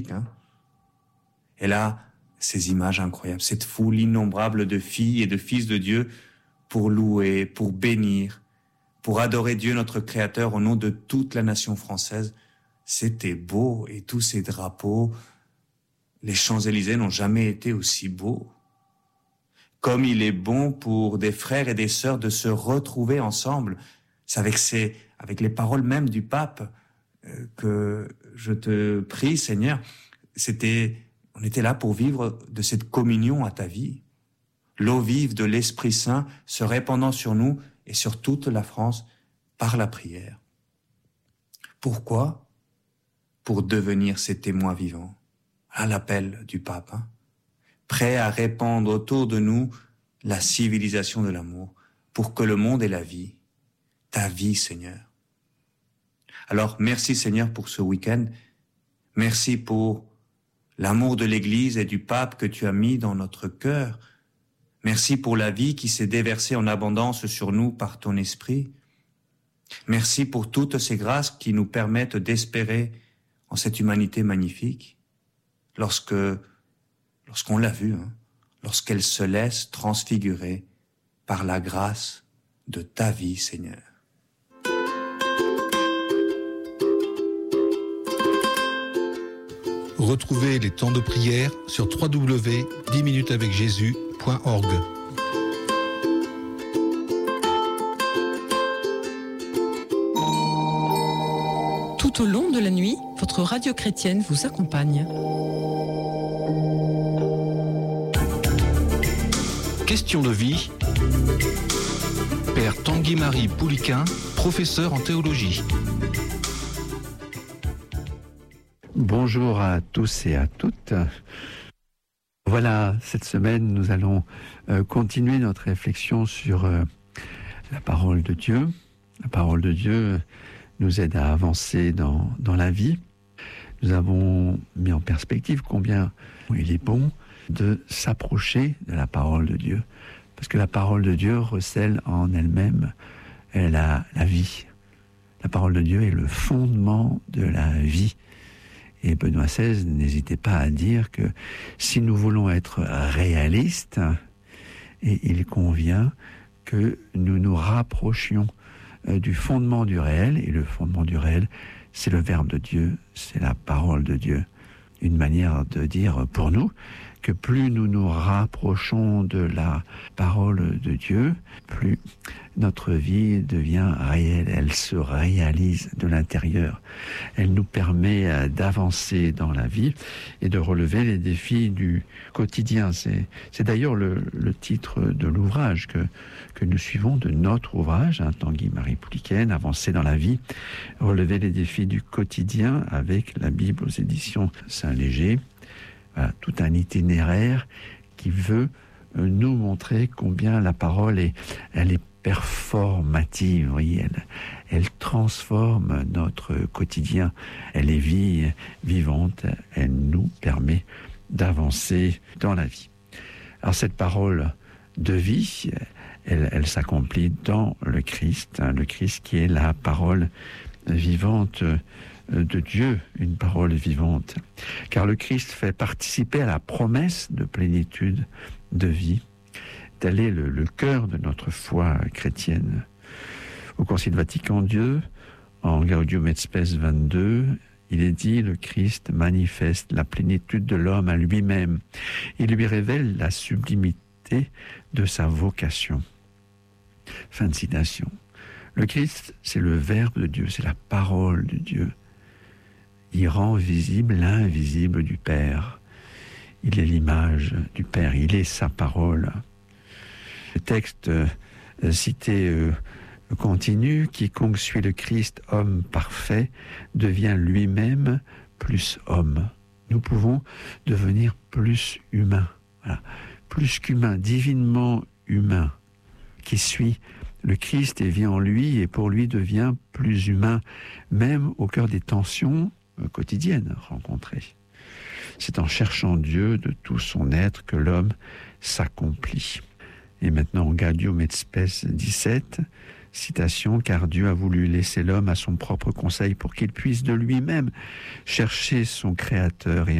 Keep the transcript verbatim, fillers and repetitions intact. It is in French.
Hein. Et là, ces images incroyables, cette foule innombrable de filles et de fils de Dieu pour louer, pour bénir, pour adorer Dieu notre Créateur au nom de toute la nation française. C'était beau, et tous ces drapeaux, les Champs-Élysées n'ont jamais été aussi beaux. Comme il est bon pour des frères et des sœurs de se retrouver ensemble, c'est avec ces, avec les paroles même du pape euh, que je te prie, Seigneur. C'était, on était là pour vivre de cette communion à ta vie. L'eau vive de l'Esprit Saint se répandant sur nous et sur toute la France par la prière. Pourquoi ? Pour devenir ces témoins vivants, à l'appel du pape, hein, prêts à répandre autour de nous la civilisation de l'amour, pour que le monde ait la vie, ta vie, Seigneur. Alors, merci, Seigneur, pour ce week-end. Merci pour l'amour de l'Église et du pape que tu as mis dans notre cœur. Merci pour la vie qui s'est déversée en abondance sur nous par ton esprit. Merci pour toutes ces grâces qui nous permettent d'espérer en cette humanité magnifique, lorsque, lorsqu'on l'a vue, hein, lorsqu'elle se laisse transfigurer par la grâce de ta vie, Seigneur. Retrouvez les temps de prière sur w w w point dix minutes avec jésus point org. Tout au long de la nuit, votre radio chrétienne vous accompagne. Question de vie. Père Tanguy-Marie Pouliquin, professeur en théologie. Bonjour à tous et à toutes. Voilà, cette semaine, nous allons euh, continuer notre réflexion sur euh, la parole de Dieu. La parole de Dieu nous aide à avancer dans, dans la vie. Nous avons mis en perspective combien il est bon de s'approcher de la parole de Dieu. Parce que la parole de Dieu recèle en elle-même la, la vie. La parole de Dieu est le fondement de la vie. Et Benoît seize n'hésitait pas à dire que si nous voulons être réalistes, et il convient que nous nous rapprochions du fondement du réel, et le fondement du réel, c'est le Verbe de Dieu, c'est la parole de Dieu. Une manière de dire pour nous que plus nous nous rapprochons de la parole de Dieu, plus notre vie devient réelle, elle se réalise de l'intérieur. Elle nous permet d'avancer dans la vie et de relever les défis du quotidien. C'est, c'est d'ailleurs le, le titre de l'ouvrage que, que nous suivons, de notre ouvrage, hein, Tanguy-Marie Pouliquin, Avancer dans la vie, relever les défis du quotidien avec la Bible aux éditions Saint-Léger. Voilà, tout un itinéraire qui veut nous montrer combien la parole est, elle est performative, vous voyez, elle, elle transforme notre quotidien, elle est vie vivante, elle nous permet d'avancer dans la vie. Alors cette parole de vie, elle, elle s'accomplit dans le Christ, hein, le Christ qui est la parole vivante de Dieu, une parole vivante. Car le Christ fait participer à la promesse de plénitude de vie. Tel est le, le cœur de notre foi chrétienne. Au Concile Vatican deux, en Gaudium et Spes vingt-deux, il est dit, le Christ manifeste la plénitude de l'homme à lui-même. Il lui révèle la sublimité de sa vocation. Fin de citation. Le Christ, c'est le Verbe de Dieu, c'est la parole de Dieu. Il rend visible l'invisible du Père. Il est l'image du Père, il est sa parole. Le texte euh, cité euh, continue, quiconque suit le Christ, homme parfait, devient lui-même plus homme. Nous pouvons devenir plus humains, voilà. Plus qu'humains, divinement humain, qui suit le Christ et vit en lui et pour lui devient plus humain, même au cœur des tensions quotidiennes rencontrées. C'est en cherchant Dieu de tout son être que l'homme s'accomplit. Et maintenant, Gaudium et Spes dix-sept, Citation, car Dieu a voulu laisser l'homme à son propre conseil pour qu'il puisse de lui-même chercher son Créateur et